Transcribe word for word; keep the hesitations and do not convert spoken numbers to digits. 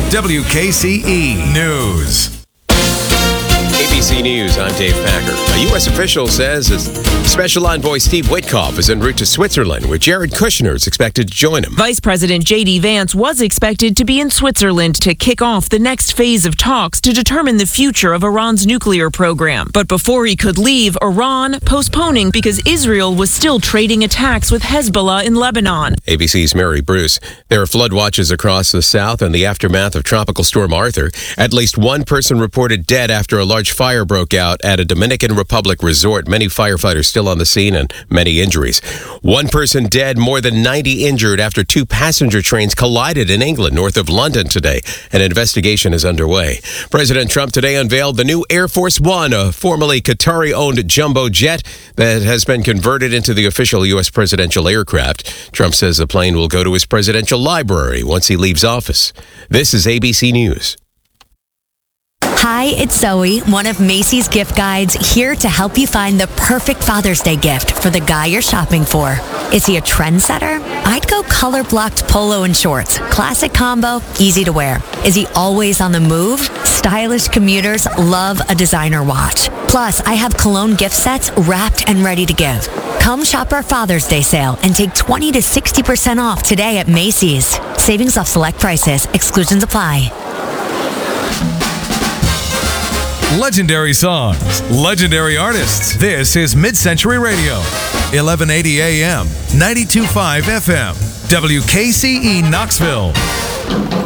W K C E News. A B C News, I'm Dave Packer. A U S official says Special Envoy Steve Witkoff is en route to Switzerland, where Jared Kushner is expected to join him. Vice President J D Vance was expected to be in Switzerland to kick off the next phase of talks to determine the future of Iran's nuclear program. But before he could leave, Iran postponing because Israel was still trading attacks with Hezbollah in Lebanon. A B C's Mary Bruce. There are flood watches across the south in the aftermath of Tropical Storm Arthur. At least one person reported dead after a large fire broke out at a Dominican Republic resort. Many firefighters still on the scene and many injuries. One person dead, more than ninety injured after two passenger trains collided in England north of London today. An investigation is underway. President Trump today unveiled the new Air Force One, a formerly Qatari-owned jumbo jet that has been converted into the official U S presidential aircraft. Trump says the plane will go to his presidential library once he leaves office. This is A B C News. Hi, it's Zoe, one of Macy's gift guides, here to help you find the perfect Father's Day gift for the guy you're shopping for. Is he a trendsetter? I'd go color-blocked polo and shorts. Classic combo, easy to wear. Is he always on the move? Stylish commuters love a designer watch. Plus, I have cologne gift sets wrapped and ready to give. Come shop our Father's Day sale and take twenty to sixty percent off today at Macy's. Savings off select prices. Exclusions apply. Legendary songs, legendary artists. This is Mid-Century Radio, eleven eighty A M, ninety-two point five F M, W K C E Knoxville.